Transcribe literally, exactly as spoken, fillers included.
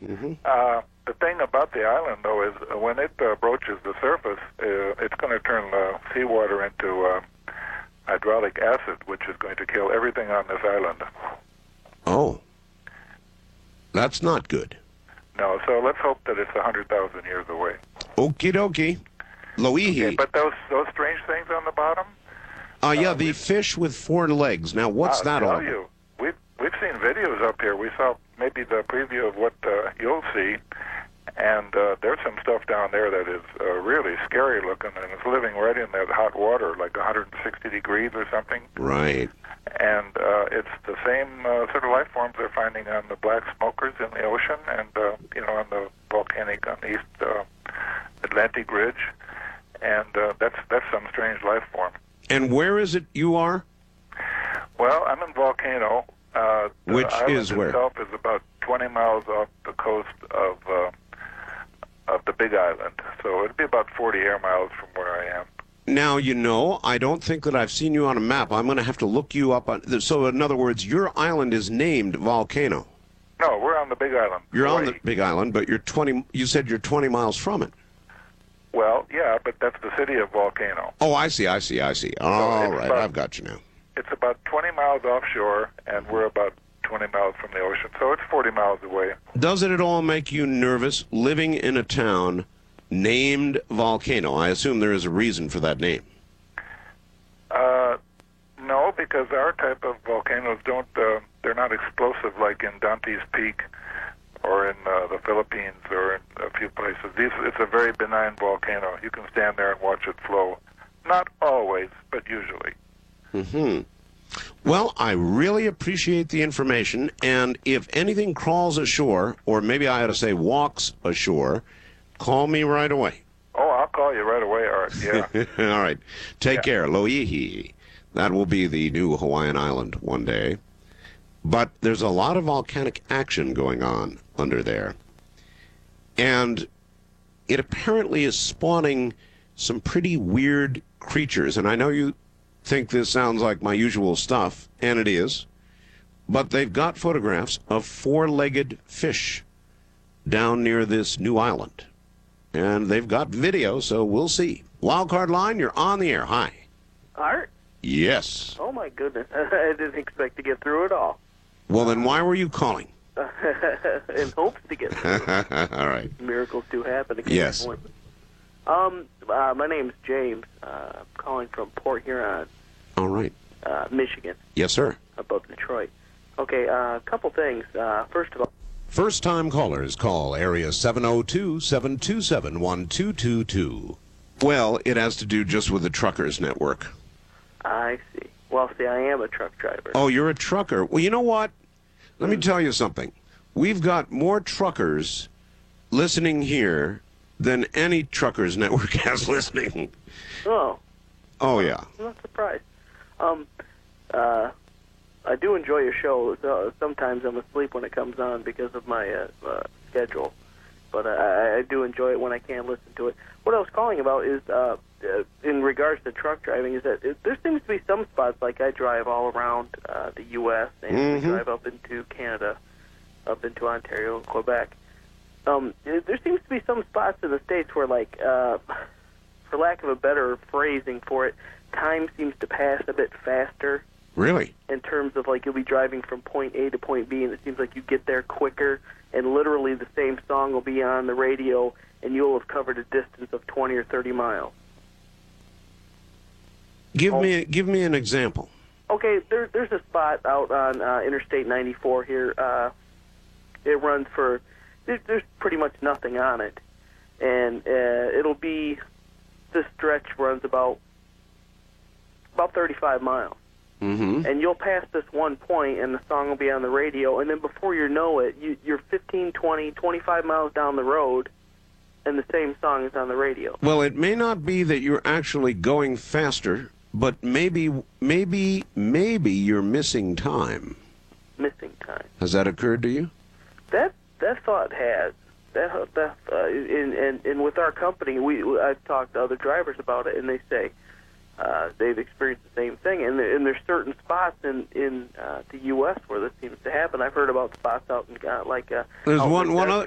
Mm-hmm. Uh, the thing about the island, though, is uh, when it uh, broaches the surface, uh, it's going to turn uh, seawater into uh, hydraulic acid, which is going to kill everything on this island. Oh. That's not good. No, so let's hope that it's one hundred thousand years away. Okie dokie. Loihi. Okay, but those those strange things on the bottom? Uh, yeah, uh, the fish with four legs. Now, what's I'll that tell all you, we've, we've seen videos up here. We saw maybe the preview of what uh, you'll see, and uh, there's some stuff down there that is uh, really scary looking, and it's living right in that hot water, like one hundred sixty degrees or something. Right. And uh, it's the same uh, sort of life forms they're finding on the black smokers in the ocean and, uh, you know, on the volcanic, on the East uh, Atlantic Ridge. And uh, that's that's some strange life form. And where is it you are? Well, I'm in Volcano. Uh, the Which island is where? itself is about twenty miles off the coast of uh, of the Big Island. So it'd be about forty air miles from where I am. Now, you know, I don't think that I've seen you on a map. I'm going to have to look you up. On, so, in other words, your island is named Volcano. No, we're on the Big Island. You're on Hawaii. the Big Island, but you're twenty. You said you're twenty miles from it. Well, yeah, but that's the city of Volcano. Oh, I see, I see, I see. All it's right, about- I've got you now. It's about twenty miles offshore, and we're about twenty miles from the ocean, so it's forty miles away. Does it at all make you nervous living in a town named Volcano? I assume there is a reason for that name. Uh, no, because our type of volcanoes don't, uh, they're not explosive like in Dante's Peak or in uh, the Philippines or in a few places. These, it's a very benign volcano. You can stand there and watch it flow. Not always, but usually. Hmm. Well, I really appreciate the information, and if anything crawls ashore, or maybe I ought to say walks ashore, call me right away. Oh, I'll call you right away, Art. Yeah. All right. Take Yeah. care. Loihi. That will be the new Hawaiian island one day. But there's a lot of volcanic action going on under there. And it apparently is spawning some pretty weird creatures. And I know you think this sounds like my usual stuff, and it is. But they've got photographs of four-legged fish down near this new island. And they've got video, so we'll see. Wildcard line, you're on the air. Hi. Art? Yes. Oh, my goodness. I didn't expect to get through it all. Well, then why were you calling? In hopes to get through it. All right. Miracles do happen occasionally. Yes. Um, uh, my name's James. Uh, I'm calling from Port Huron, All right. uh, Michigan, Yes, sir. above Detroit. Okay, a uh, couple things. Uh, first of all, First-time callers call area seven oh two, seven two seven, one two two two. Well, it has to do just with the truckers network. I see. Well, see, I am a truck driver. Oh, you're a trucker. Well, you know what? Let me tell you something. We've got more truckers listening here than any truckers network has listening. Oh, Oh, yeah. I'm not surprised. Um, uh, I do enjoy your show. So sometimes I'm asleep when it comes on because of my uh, uh, schedule, but uh, I, I do enjoy it when I can listen to it. What I was calling about is, uh, uh, in regards to truck driving, is that it, there seems to be some spots, like I drive all around uh, the U S and Mhm. we drive up into Canada, up into Ontario and Quebec. Um, there there seems to be some spots in the States where, like, uh, for lack of a better phrasing for it, time seems to pass a bit faster. Really? In terms of, like, you'll be driving from point A to point B, and it seems like you get there quicker, and literally the same song will be on the radio, and you'll have covered a distance of twenty or thirty miles. Give Oh. me give me an example. Okay, there, there's a spot out on uh, Interstate ninety-four here. Uh, it runs for, there, there's pretty much nothing on it, and uh, it'll be, this stretch runs about about thirty-five miles. Mm-hmm. And you'll pass this one point, and the song will be on the radio, and then before you know it, you, you're fifteen, twenty, twenty-five miles down the road, and the same song is on the radio. Well, it may not be that you're actually going faster, but maybe, maybe, maybe you're missing time. Missing time. Has that occurred to you? That that thought has. That, that uh, and, and, and with our company, we I've talked to other drivers about it, and they say uh, they've experienced the same thing. And, there, and there's certain spots in in uh, the U S where this seems to happen. I've heard about spots out in uh, like uh, There's out one in one Texas. other